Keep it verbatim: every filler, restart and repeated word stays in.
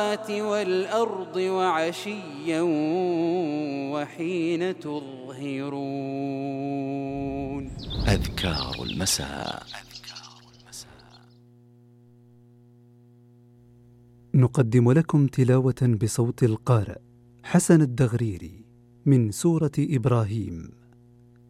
والأرض وعشيا وحين تظهرون. أذكار المساء. نقدم لكم تلاوة بصوت القارئ حسن الدغريري من سورة إبراهيم.